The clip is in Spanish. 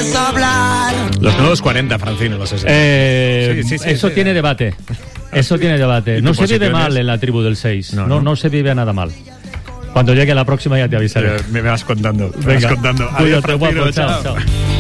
empiezo a hablar. Los nuevos 40, Francino, los 60. Eso tiene debate. Eso tiene debate. No se vive mal en la tribu del 6. No se vive nada mal. Cuando llegue la próxima ya te avisaré. Me vas contando. Venga, Adiós, cuídate, Francino, guapo. Chao.